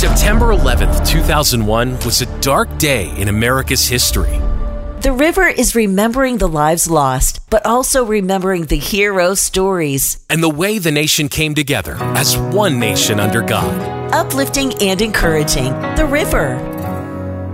September 11th, 2001 was a dark day in America's history. The river is remembering the lives lost, but also remembering the hero stories. And the way the nation came together as one nation under God. Uplifting and encouraging. The River.